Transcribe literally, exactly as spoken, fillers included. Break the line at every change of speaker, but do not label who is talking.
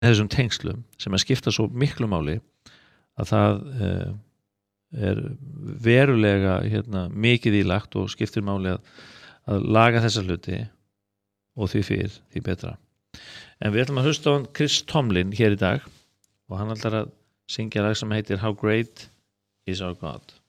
þessum tengslum sem að skipta svo miklu máli að það uh, er verulega hérna, mikið ílagt og skiptir máli að, að laga þessa hluti og því fyrr, því betra. En við ætlum að hlusta á hann Chris Tomlin hér í dag og hann ætlar að syngja lag sem heitir How Great Is Our God.